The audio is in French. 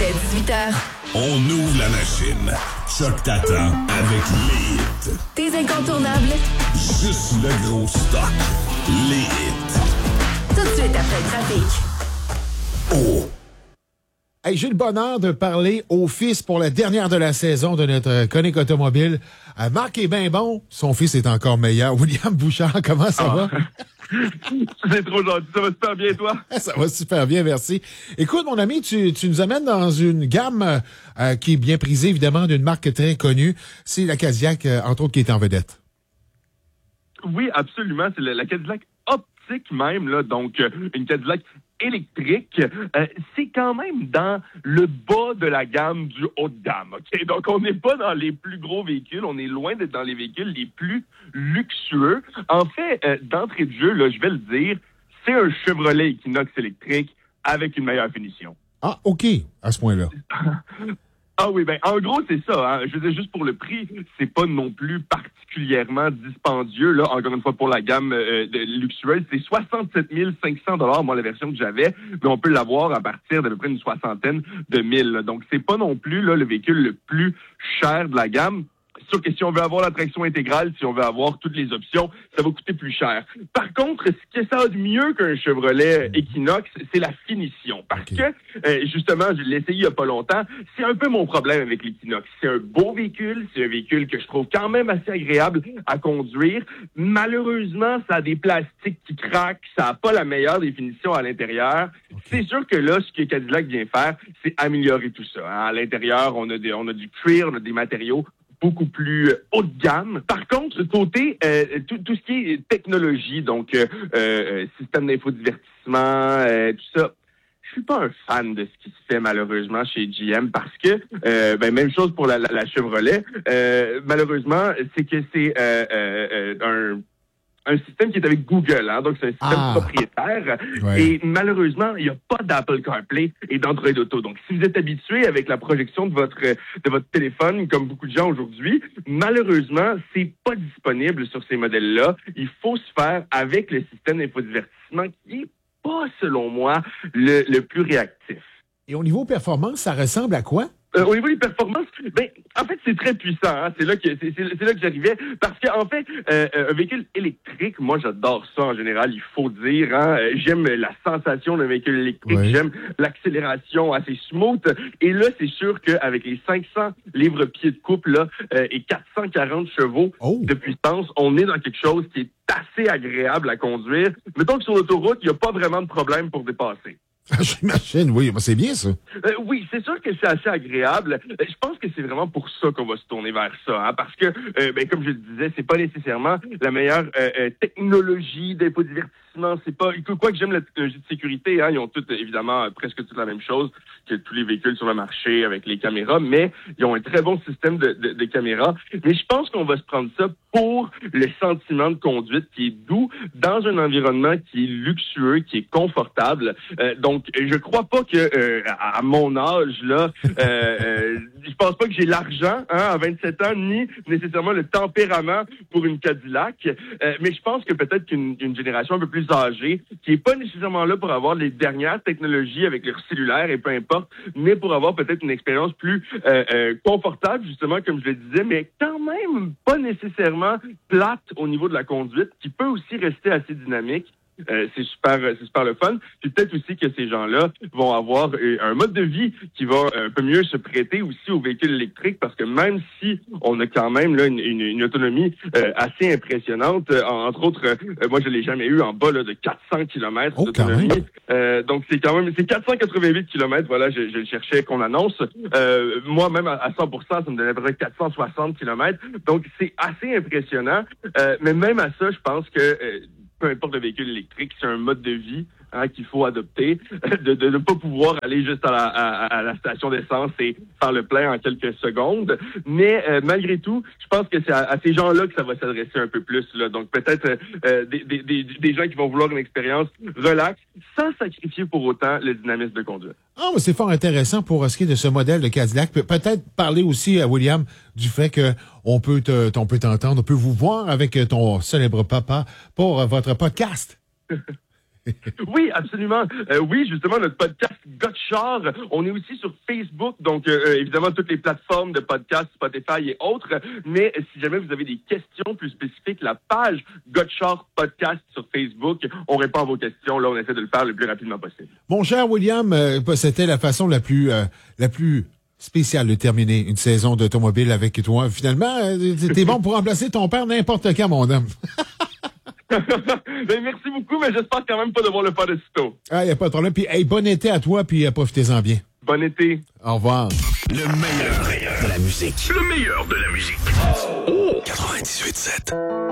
Dès 18h, On ouvre la machine. Choc t'attend avec les hits. tes incontournables, Juste le gros stock. Les hits. tout de suite après le trafic. Oh! Hey, j'ai le bonheur de parler au fils pour la dernière de la saison de notre chronique automobile. Marc est bien bon, son fils est encore meilleur. William Bouchard, comment ça va? C'est trop gentil, ça va super bien, toi? Ça va super bien, merci. Écoute, mon ami, tu nous amènes dans une gamme qui est bien prisée, évidemment, d'une marque très connue. C'est la Cadillac, entre autres, qui est en vedette. Oui, absolument. C'est la Cadillac optique même, là. Donc, une Cadillac électrique. C'est quand même dans le bas de la gamme du haut de gamme, OK? Donc, on n'est pas dans les plus gros véhicules. On est loin d'être dans les véhicules les plus luxueux. En fait, d'entrée de jeu, là, je vais le dire, c'est un Chevrolet Equinox électrique avec une meilleure finition. Ah, OK, à ce point-là. Ah oui, ben en gros, c'est ça. Hein. Je veux dire, juste pour le prix, c'est pas non plus particulièrement dispendieux. Là, encore une fois, pour la gamme luxueuse, c'est 67 500 $, moi, la version que j'avais, mais on peut l'avoir à partir d'à peu près une soixantaine de mille. Là. Donc, c'est pas non plus là le véhicule le plus cher de la gamme. C'est sûr que si on veut avoir la traction intégrale, si on veut avoir toutes les options, ça va coûter plus cher. Par contre, ce que ça a de mieux qu'un Chevrolet Equinox, c'est la finition. Parce que, justement, je l'ai essayé il y a pas longtemps, c'est un peu mon problème avec l'Equinox. C'est un beau véhicule, c'est un véhicule que je trouve quand même assez agréable à conduire. Malheureusement, ça a des plastiques qui craquent, ça n'a pas la meilleure définition à l'intérieur. C'est sûr que là, ce que Cadillac vient faire, c'est améliorer tout ça. Hein. À l'intérieur, on a du cuir, on a des matériaux beaucoup plus haut de gamme. Par contre, côté tout ce qui est technologie, donc système d'infodivertissement, tout ça, je suis pas un fan de ce qui se fait malheureusement chez GM parce que même chose pour la Chevrolet. Malheureusement, c'est que c'est un système qui est avec Google, hein, donc c'est un système propriétaire. Ouais. Et malheureusement, il n'y a pas d'Apple CarPlay et d'Android Auto. Donc, si vous êtes habitué avec la projection de votre téléphone, comme beaucoup de gens aujourd'hui, malheureusement, c'est pas disponible sur ces modèles-là. Il faut se faire avec le système d'infodivertissement qui est pas, selon moi, le plus réactif. Et au niveau performance, ça ressemble à quoi? Au niveau des performances, en fait, c'est très puissant. Hein? C'est là que j'arrivais. Parce que en fait, un véhicule électrique, moi, j'adore ça en général. Il faut dire. Hein? J'aime la sensation d'un véhicule électrique. Oui. J'aime l'accélération assez smooth. Et là, c'est sûr qu'avec les 500 livres-pieds de couple là, et 440 chevaux de puissance, on est dans quelque chose qui est assez agréable à conduire. Mettons que sur l'autoroute, il n'y a pas vraiment de problème pour dépasser. J'imagine, oui. C'est bien, ça. Oui, c'est sûr que c'est assez agréable. Je pense que c'est vraiment pour ça qu'on va se tourner vers ça, hein, parce que, comme je le disais, c'est pas nécessairement la meilleure technologie d'infodivertissement. C'est pas quoi que j'aime la technologie de sécurité. Hein, ils ont toutes, évidemment, presque toute la même chose que tous les véhicules sur le marché avec les caméras, mais ils ont un très bon système de caméras. Mais je pense qu'on va se prendre ça pour le sentiment de conduite qui est doux dans un environnement qui est luxueux, qui est confortable. Donc, je crois pas que à mon âge là, je pense pas que j'ai l'argent à 27 ans ni nécessairement le tempérament pour une Cadillac. Mais je pense que peut-être qu'une génération un peu plus âgée, qui est pas nécessairement là pour avoir les dernières technologies avec leur cellulaire et peu importe, mais pour avoir peut-être une expérience plus confortable justement comme je le disais, mais quand même pas nécessairement plate au niveau de la conduite, qui peut aussi rester assez dynamique. C'est super le fun. Puis peut-être aussi que ces gens-là vont avoir un mode de vie qui va un peu mieux se prêter aussi aux véhicules électriques, parce que même si on a quand même là une autonomie assez impressionnante, entre autres, moi je l'ai jamais eu en bas là, de 400 km d'autonomie. Donc c'est 488 km, voilà, je le cherchais qu'on annonce. Moi même à 100%, ça me donnait à peu près 460 km. Donc c'est assez impressionnant. Mais même à ça, je pense que peu importe le véhicule électrique, c'est un mode de vie qu'il faut adopter, de ne pas pouvoir aller juste à la station d'essence et faire le plein en quelques secondes. Mais malgré tout, je pense que c'est à ces gens-là que ça va s'adresser un peu plus. Là. Donc peut-être des gens qui vont vouloir une expérience relaxe, sans sacrifier pour autant le dynamisme de conduite. Ah, mais c'est fort intéressant pour ce qui est de ce modèle de Cadillac. Peut-être parler aussi à William du fait que on peut t'entendre, on peut vous voir avec ton célèbre papa pour votre podcast. Oui, absolument. Oui, justement, notre podcast Gotchard, on est aussi sur Facebook, donc évidemment toutes les plateformes de podcast, Spotify et autres. Mais si jamais vous avez des questions plus spécifiques, la page Gotchard Podcast sur Facebook, on répond à vos questions. Là, on essaie de le faire le plus rapidement possible. Mon cher William, c'était la façon la plus spéciale de terminer une saison d'automobile avec toi. Finalement, t'es bon pour remplacer ton père n'importe quand, mon homme. Ben, merci beaucoup, mais j'espère quand même pas devoir le faire de sitôt. Ah, y a pas de problème. Puis, hey, bon été à toi, puis profitez-en bien. Bon été. Au revoir. Le meilleur de la musique. Le meilleur de la musique. 98.7.